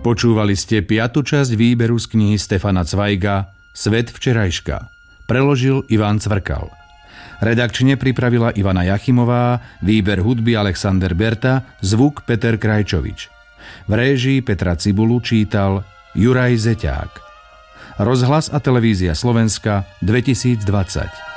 Počúvali ste 5. časť výberu z knihy Stefana Cvajga Svet včerajška. Preložil Ivan Cvrkal. Redakčne pripravila Ivana Jachimová, výber hudby Alexander Berta, zvuk Peter Krajčovič. V réžii Petra Cibulu čítal Juraj Zeťák. Rozhlas a televízia Slovenska 2020.